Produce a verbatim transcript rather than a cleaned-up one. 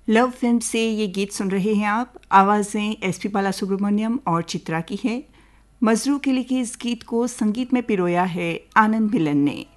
Love film से ये गीत सुन रहे हैं आप। आवाज़ें एस पी बाला सुब्रमण्यम और चित्रा की है। मजरू के लिखे इस गीत को संगीत में पिरोया है आनंद मिलन ने।